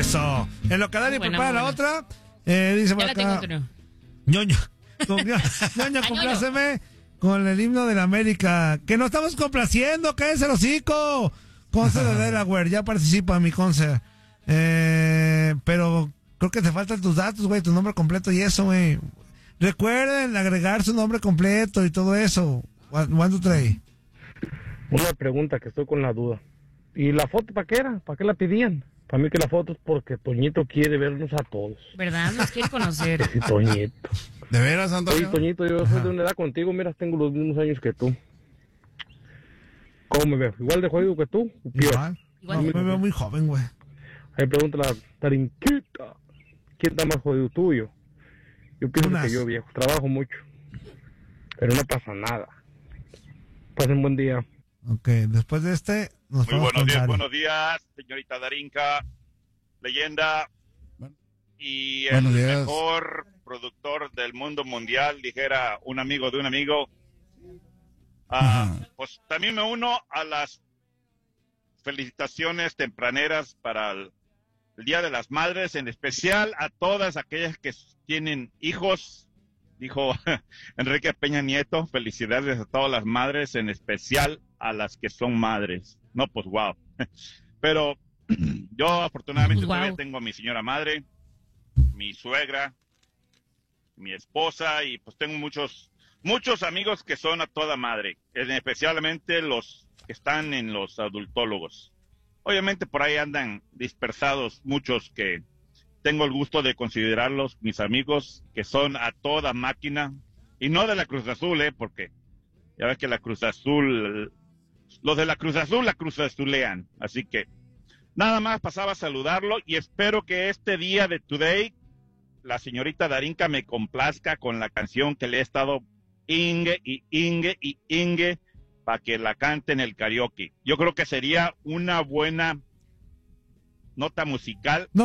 Eso. En lo que Dari prepara la otra, dice por acá. Ñoño, compláceme con el himno de la América. Que no estamos complaciendo, cállense el hocico. Conce de Delaware, ya participa mi Conce. Pero creo que te faltan tus datos, güey, tu nombre completo y eso, güey. Recuerden agregar su nombre completo y todo eso. ¿Cuándo trae? Una pregunta que estoy con la duda. ¿Y la foto para qué era? ¿Para qué la pedían? Para mí que la foto es porque Toñito quiere vernos a todos. ¿Verdad? Nos quiere conocer. Sí, Toñito. ¿De veras, Antonio? Oye, Toñito, yo soy de una edad contigo. Mira, tengo los mismos años que tú. ¿Cómo me veo? ¿Igual de jodido que tú? Igual. No, me veo muy joven, güey. Ahí pregunta la Tarinquita. ¿Quién está más jodido, tuyo? Yo pienso que yo, viejo. Trabajo mucho. Pero no pasa nada. Pasen buen día. Ok, después de este, nos Muy buenos días, señorita Darinka, leyenda y el mejor productor del mundo mundial, dijera un amigo de un amigo. Pues también me uno a las felicitaciones tempraneras para el Día de las Madres, en especial a todas aquellas que tienen hijos. Dijo Enrique Peña Nieto, felicidades a todas las madres, en especial a las que son madres. No, pues wow. Pero yo afortunadamente todavía tengo a mi señora madre, mi suegra, mi esposa, y pues tengo muchos amigos que son a toda madre, especialmente los que están en los adultólogos. Obviamente por ahí andan dispersados muchos que tengo el gusto de considerarlos mis amigos, que son a toda máquina, y no de la Cruz Azul, porque ya ves que la Cruz Azul, los de la Cruz Azulean. Así que nada más pasaba a saludarlo y espero que este día de Today la señorita Darinka me complazca con la canción que le he estado ingue para que la cante en el karaoke. Yo creo que sería una buena nota musical.